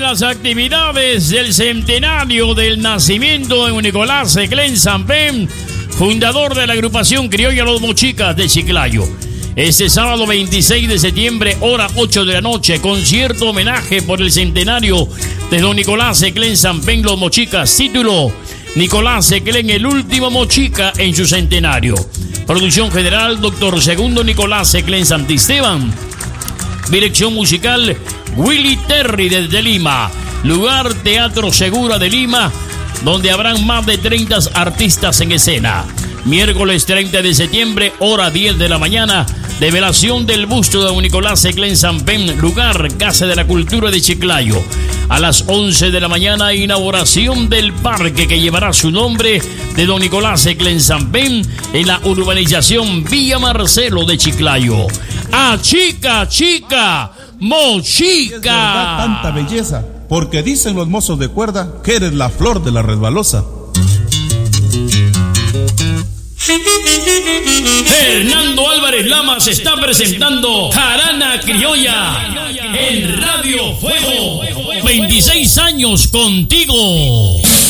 las actividades del centenario del nacimiento de Nicolás Seclén Sampén, fundador de la agrupación criolla Los Mochicas de Chiclayo. Este sábado 26 de septiembre, hora 8 de la noche, concierto homenaje por el centenario de don Nicolás Seclén Sampén Los Mochicas, título Nicolás Seclén, el último mochica en su centenario. Producción general, doctor Segundo Nicolás Seclén Santisteban. Dirección musical, Willy Terry desde Lima. Lugar, Teatro Segura de Lima, donde habrán más de 30 artistas en escena. Miércoles 30 de septiembre, hora 10 de la mañana, develación del busto de don Nicolás Seclén Sampén, lugar, Casa de la Cultura de Chiclayo. A las 11 de la mañana, inauguración del parque que llevará su nombre de don Nicolás Seclén Sampén en la urbanización Villa Marcelo de Chiclayo. ¡Ah, chica, chica! ¡Mochica! Es verdad tanta belleza, porque dicen los mozos de cuerda que eres la flor de la resbalosa. Fernando Álvarez Lamas está presentando Jarana Criolla en Radio Fuego. 26 años contigo.